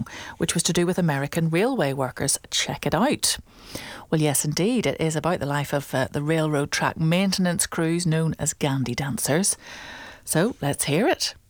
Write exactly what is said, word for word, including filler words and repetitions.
song, which was to do with American railway workers. Check it out. Well, yes, indeed, it is about the life of uh, the railroad track maintenance crews known as Gandhi dancers. So let's hear it.